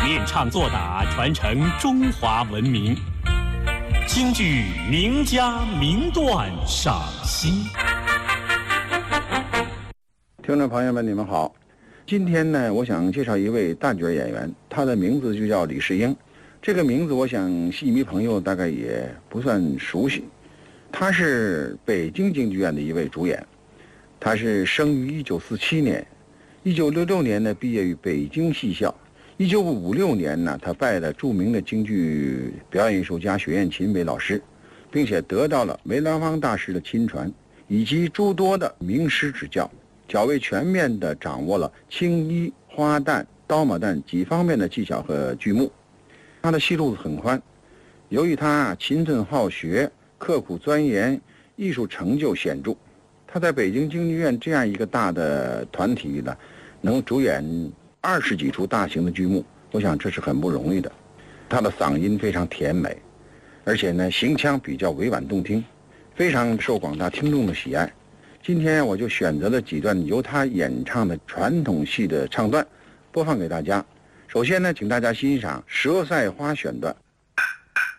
练唱做打，传承中华文明。京剧名家名段赏析。 听众朋友们，你们好。今天呢，我想介绍一位大角演员，他的名字就叫李世英。这个名字，我想戏迷朋友大概也不算熟悉。他是北京京剧院的一位主演，他是生于1947年，1966年呢毕业于北京戏校。1956年呢，他拜了著名的京剧表演艺术家许燕琴为老师，并且得到了梅兰芳大师的亲传，以及诸多的名师指教，较为全面地掌握了青衣、花旦、刀马旦几方面的技巧和剧目。他的戏路子很宽，由于他勤奋好学、刻苦钻研，艺术成就显著。他在北京京剧院这样一个大的团体里呢，能主演20几出大型的剧目，我想这是很不容易的。他的嗓音非常甜美，而且呢行腔比较委婉动听，非常受广大听众的喜爱。今天我就选择了几段由他演唱的传统戏的唱段，播放给大家。首先呢，请大家欣赏《佘赛花》选段。